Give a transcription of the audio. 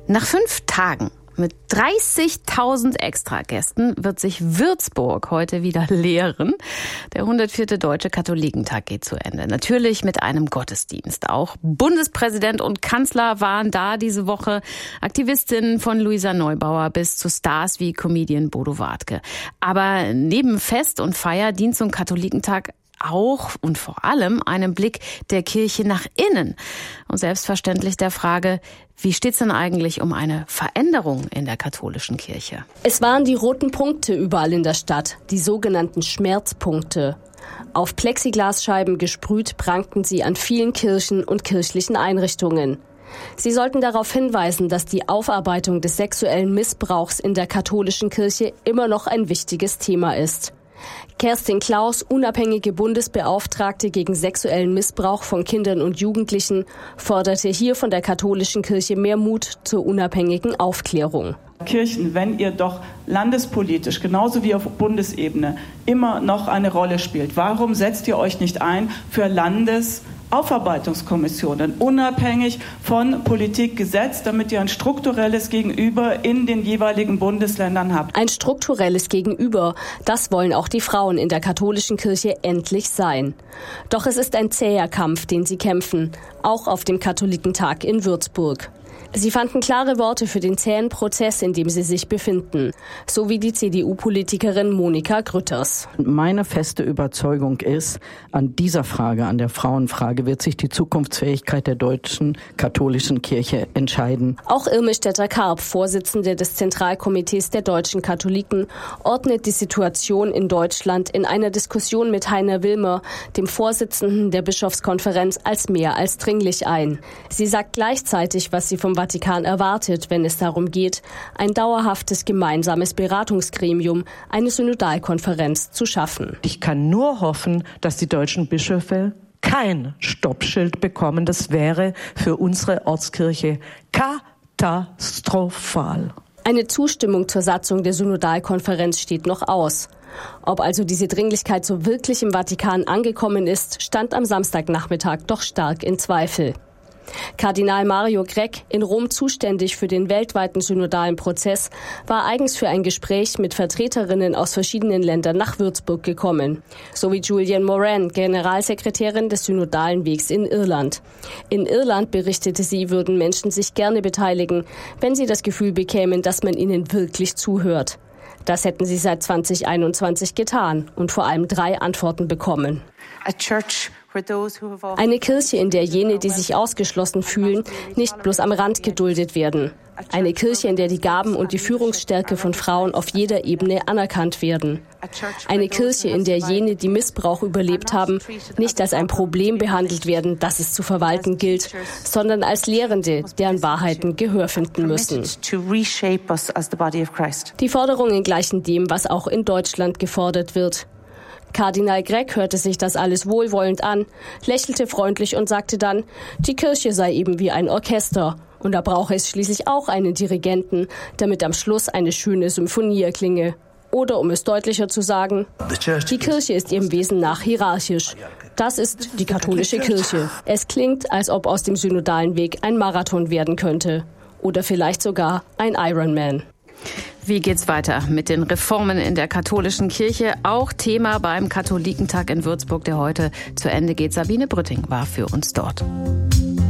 Nach 5 Tagen mit 30.000 Extragästen wird sich Würzburg heute wieder leeren. Der 104. Deutsche Katholikentag geht zu Ende. Natürlich mit einem Gottesdienst. Auch Bundespräsident und Kanzler waren da diese Woche. Aktivistinnen von Luisa Neubauer bis zu Stars wie Comedian Bodo Wartke. Aber neben Fest und Feier dient so ein Katholikentag auch und vor allem einem Blick der Kirche nach innen. Und selbstverständlich der Frage, wie steht's denn eigentlich um eine Veränderung in der katholischen Kirche? Es waren die roten Punkte überall in der Stadt, die sogenannten Schmerzpunkte. Auf Plexiglasscheiben gesprüht prangten sie an vielen Kirchen und kirchlichen Einrichtungen. Sie sollten darauf hinweisen, dass die Aufarbeitung des sexuellen Missbrauchs in der katholischen Kirche immer noch ein wichtiges Thema ist. Kerstin Klaus, unabhängige Bundesbeauftragte gegen sexuellen Missbrauch von Kindern und Jugendlichen, forderte hier von der katholischen Kirche mehr Mut zur unabhängigen Aufklärung. Kirchen, wenn ihr doch landespolitisch, genauso wie auf Bundesebene, immer noch eine Rolle spielt, warum setzt ihr euch nicht ein für Landesaufarbeitungskommissionen, unabhängig von Politik, Gesetz, damit ihr ein strukturelles Gegenüber in den jeweiligen Bundesländern habt? Ein strukturelles Gegenüber, das wollen auch die Frauen in der katholischen Kirche endlich sein. Doch es ist ein zäher Kampf, den sie kämpfen, auch auf dem Katholikentag in Würzburg. Sie fanden klare Worte für den zähen Prozess, in dem sie sich befinden, so wie die CDU-Politikerin Monika Grütters. Meine feste Überzeugung ist, an dieser Frage, an der Frauenfrage, wird sich die Zukunftsfähigkeit der deutschen katholischen Kirche entscheiden. Auch Irme Stetter-Karp, Vorsitzende des Zentralkomitees der deutschen Katholiken, ordnet die Situation in Deutschland in einer Diskussion mit Heiner Wilmer, dem Vorsitzenden der Bischofskonferenz, als mehr als dringlich ein. Sie sagt gleichzeitig, was sie vom Vatikan erwartet, wenn es darum geht, ein dauerhaftes gemeinsames Beratungsgremium, eine Synodalkonferenz zu schaffen. Ich kann nur hoffen, dass die deutschen Bischöfe kein Stoppschild bekommen. Das wäre für unsere Ortskirche katastrophal. Eine Zustimmung zur Satzung der Synodalkonferenz steht noch aus. Ob also diese Dringlichkeit so wirklich im Vatikan angekommen ist, stand am Samstagnachmittag doch stark in Zweifel. Kardinal Mario Grech, in Rom zuständig für den weltweiten synodalen Prozess, war eigens für ein Gespräch mit Vertreterinnen aus verschiedenen Ländern nach Würzburg gekommen. Sowie Julian Moran, Generalsekretärin des Synodalen Wegs in Irland. In Irland, berichtete sie, würden Menschen sich gerne beteiligen, wenn sie das Gefühl bekämen, dass man ihnen wirklich zuhört. Das hätten sie seit 2021 getan und vor allem 3 Antworten bekommen. Eine Kirche, in der jene, die sich ausgeschlossen fühlen, nicht bloß am Rand geduldet werden. Eine Kirche, in der die Gaben und die Führungsstärke von Frauen auf jeder Ebene anerkannt werden. Eine Kirche, in der jene, die Missbrauch überlebt haben, nicht als ein Problem behandelt werden, das es zu verwalten gilt, sondern als Lehrende, deren Wahrheiten Gehör finden müssen. Die Forderungen gleichen dem, was auch in Deutschland gefordert wird. Kardinal Grech hörte sich das alles wohlwollend an, lächelte freundlich und sagte dann, die Kirche sei eben wie ein Orchester und da brauche es schließlich auch einen Dirigenten, damit am Schluss eine schöne Symphonie erklinge. Oder um es deutlicher zu sagen, die Kirche ist ihrem Wesen nach hierarchisch. Das ist die katholische Kirche. Es klingt, als ob aus dem synodalen Weg ein Marathon werden könnte. Oder vielleicht sogar ein Ironman. Wie geht's weiter mit den Reformen in der katholischen Kirche? Auch Thema beim Katholikentag in Würzburg, der heute zu Ende geht. Sabine Brütting war für uns dort.